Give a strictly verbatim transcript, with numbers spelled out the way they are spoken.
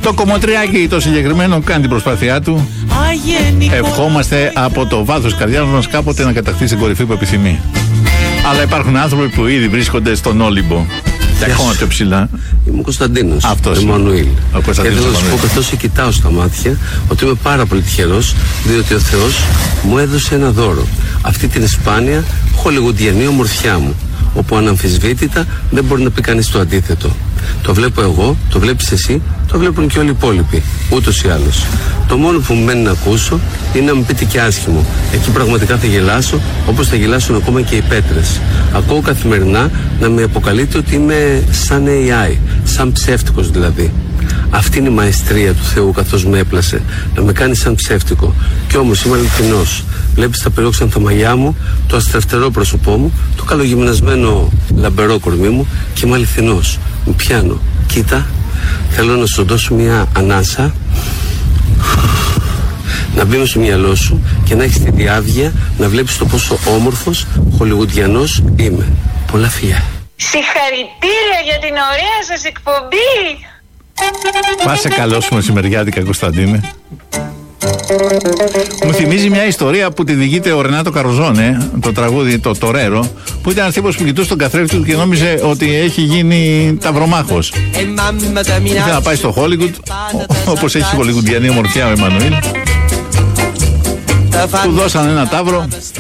Το κομμωτριάκι το συγκεκριμένο κάνει την προσπάθειά του. Ευχόμαστε από το βάθος καρδιάς μας κάποτε να κατακτήσει την κορυφή που επιθυμεί. Αλλά υπάρχουν άνθρωποι που ήδη βρίσκονται στον Όλυμπο. Και ακόμα πιο ψηλά. Είμαι ο Κωνσταντίνος. Αυτός. Εμμανουήλ. Και θέλω να σου πω, καθώς σε κοιτάω στα μάτια, ότι είμαι πάρα πολύ τυχερός, διότι ο Θεός μου έδωσε ένα δώρο. Αυτή την σπάνια χολιγουντιανή ομορφιά μου, όπου αναμφισβήτητα δεν μπορεί να πει κανείς το αντίθετο. Το βλέπω εγώ, το βλέπεις εσύ, το βλέπουν και όλοι οι υπόλοιποι, ούτως ή άλλως. Το μόνο που μου μένει να ακούσω είναι να μου πείτε και άσχημο. Εκεί πραγματικά θα γελάσω, όπως θα γελάσουν ακόμα και οι πέτρες. Ακούω καθημερινά να με αποκαλείτε ότι είμαι σαν έι άι, σαν ψεύτικος δηλαδή. Αυτή είναι η μαεστρία του Θεού, καθώς με έπλασε, να με κάνει σαν ψεύτικο. Κι όμως είμαι αληθινός. Βλέπεις τα περιόξανθα μαλλιά μου, το αστραφτερό πρόσωπό μου, το καλογυμνασμένο λαμπερό κορμί μου και είμαι αληθινός. Με πιάνω. Κοίτα, θέλω να σου δώσω μια ανάσα, να μπει στο μυαλό σου και να έχεις τη διάβγεια να βλέπεις το πόσο όμορφος χολιγουντιανός είμαι. Πολλά φιλιά. Συγχαρητήρια για την ωραία σας εκπομπή. Πάσε καλό σου μεσημεριάτικα, Κωνσταντίνε. Μου θυμίζει μια ιστορία που τη διηγείται ο Ρενάτο Καροζόνε, το τραγούδι το Τορέρο, που ήταν ένας τύπος που κοιτούσε τον καθρέφτη του και νόμιζε ότι έχει γίνει ταυρομάχος. Ήθελε να πάει στο Χόλιγουντ, όπως έχει χολιγουντιανή ομορφιά ο Εμμανουήλ. Του δώσαν ένα ταύρο